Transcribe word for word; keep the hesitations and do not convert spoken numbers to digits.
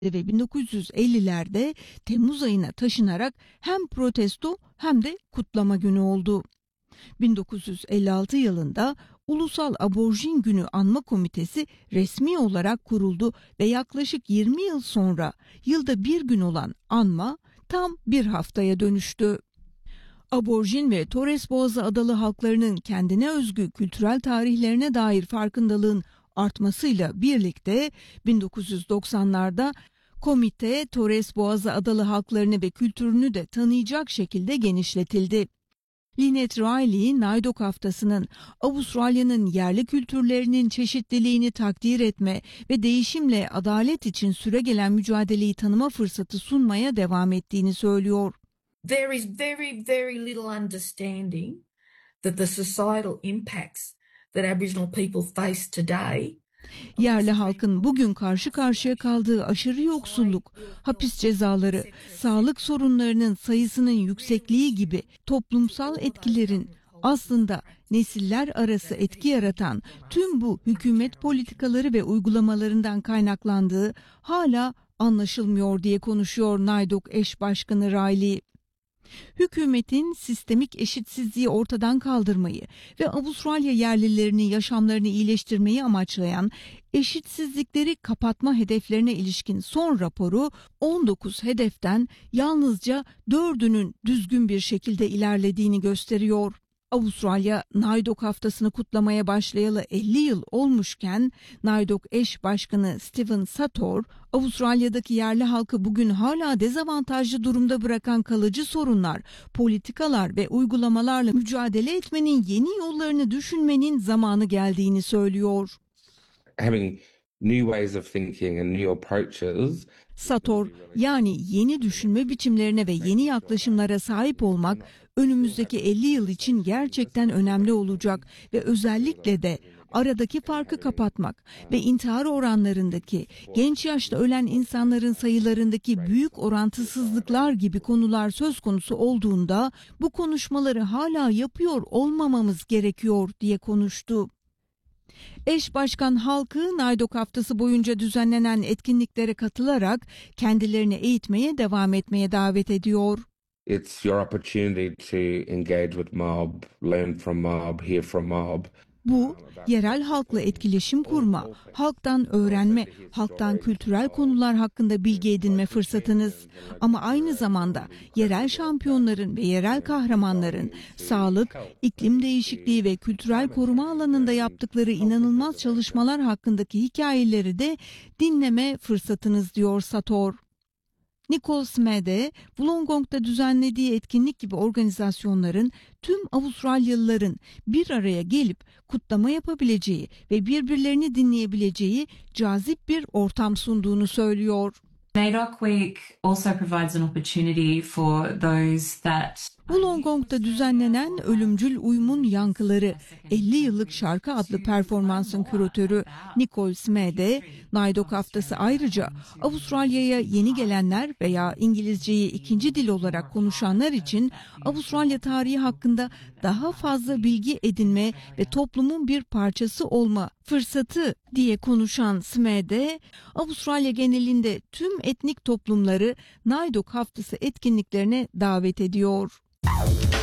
ve bin dokuz yüz ellilerde Temmuz ayına taşınarak hem protesto hem de kutlama günü oldu. bin dokuz yüz elli altı yılında Ulusal Aborjin Günü Anma Komitesi resmi olarak kuruldu ve yaklaşık yirmi yıl sonra yılda bir gün olan anma tam bir haftaya dönüştü. Aborjin ve Torres Boğazı adalı halklarının kendine özgü kültürel tarihlerine dair farkındalığın artmasıyla birlikte bin dokuz yüz doksanlarda komite Torres Boğazı adalı halklarını ve kültürünü de tanıyacak şekilde genişletildi. Lynette Riley, Naydok Haftası'nın Avustralya'nın yerli kültürlerinin çeşitliliğini takdir etme ve değişimle adalet için süregelen mücadeleyi tanıma fırsatı sunmaya devam ettiğini söylüyor. There is very, very little understanding that the societal impacts that Aboriginal people face today. Yerli halkın bugün karşı karşıya kaldığı aşırı yoksulluk, hapis cezaları, sağlık sorunlarının sayısının yüksekliği gibi toplumsal etkilerin aslında nesiller arası etki yaratan tüm bu hükümet politikaları ve uygulamalarından kaynaklandığı hala anlaşılmıyor diye konuşuyor Naydok eş başkanı Riley. Hükümetin sistemik eşitsizliği ortadan kaldırmayı ve Avustralya yerlilerinin yaşamlarını iyileştirmeyi amaçlayan eşitsizlikleri kapatma hedeflerine ilişkin son raporu on dokuz hedeften yalnızca dördünün düzgün bir şekilde ilerlediğini gösteriyor. Avustralya, Naydok Haftası'nı kutlamaya başlayalı elli yıl olmuşken Naydok eş başkanı Stephen Sator, Avustralya'daki yerli halkı bugün hala dezavantajlı durumda bırakan kalıcı sorunlar, politikalar ve uygulamalarla mücadele etmenin yeni yollarını düşünmenin zamanı geldiğini söylüyor. Having new ways of thinking and new approaches. Sator, yani yeni düşünme biçimlerine ve yeni yaklaşımlara sahip olmak önümüzdeki elli yıl için gerçekten önemli olacak ve özellikle de aradaki farkı kapatmak ve intihar oranlarındaki, genç yaşta ölen insanların sayılarındaki büyük orantısızlıklar gibi konular söz konusu olduğunda bu konuşmaları hala yapıyor olmamamız gerekiyor diye konuştu. Eş başkan halkı Naydok Haftası boyunca düzenlenen etkinliklere katılarak kendilerini eğitmeye devam etmeye davet ediyor. It's your opportunity to engage with mob, learn from mob, hear from mob. Bu, yerel halkla etkileşim kurma, halktan öğrenme, halktan kültürel konular hakkında bilgi edinme fırsatınız. Ama aynı zamanda yerel şampiyonların ve yerel kahramanların sağlık, iklim değişikliği ve kültürel koruma alanında yaptıkları inanılmaz çalışmalar hakkındaki hikayeleri de dinleme fırsatınız diyor Sator. Nicole Smede, Wollongong'da düzenlediği etkinlik gibi organizasyonların tüm Avustralyalıların bir araya gelip kutlama yapabileceği ve birbirlerini dinleyebileceği cazip bir ortam sunduğunu söylüyor. Naydok Week also provides an opportunity for those that Wollongong'da düzenlenen Ölümcül Uyumun Yankıları elli yıllık şarkı adlı performansın küratörü Nicole Smede, Naydok Haftası ayrıca Avustralya'ya yeni gelenler veya İngilizceyi ikinci dil olarak konuşanlar için Avustralya tarihi hakkında daha fazla bilgi edinme ve toplumun bir parçası olma fırsatı diye konuşan Smede, Avustralya genelinde tüm etnik toplumları Naydok Haftası etkinliklerine davet ediyor.